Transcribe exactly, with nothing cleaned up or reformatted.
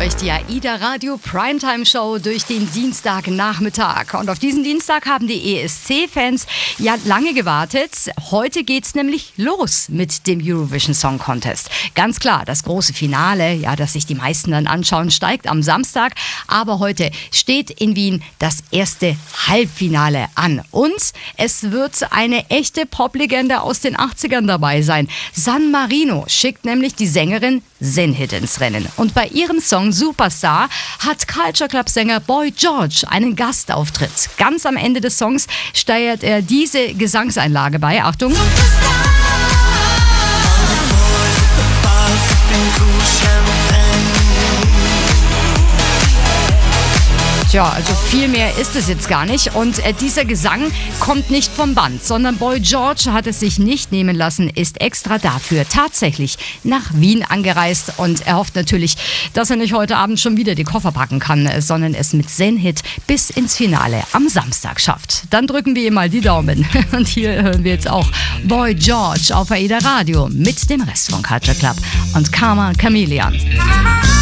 euch die AIDA Radio Primetime Show durch den Dienstagnachmittag. Und auf diesen Dienstag haben die E S C-Fans ja lange gewartet. Heute geht's nämlich los mit dem Eurovision Song Contest. Ganz klar, das große Finale, ja, das sich die meisten dann anschauen, steigt am Samstag. Aber heute steht in Wien das erste Halbfinale an. Und es wird eine echte Poplegende aus den achtzigern dabei sein. San Marino schickt nämlich die Sängerin Senhit ins Rennen. Und bei ihrem Song Superstar hat Culture Club Sänger Boy George einen Gastauftritt. Ganz am Ende des Songs steuert er diese Gesangseinlage bei. Achtung! Tja, also viel mehr ist es jetzt gar nicht. Und äh, dieser Gesang kommt nicht vom Band, sondern Boy George hat es sich nicht nehmen lassen, ist extra dafür tatsächlich nach Wien angereist. Und er hofft natürlich, dass er nicht heute Abend schon wieder die Koffer packen kann, sondern es mit Senhit bis ins Finale am Samstag schafft. Dann drücken wir ihm mal die Daumen. Und hier hören wir jetzt auch Boy George auf AIDA Radio mit dem Rest von Culture Club und Karma Chameleon.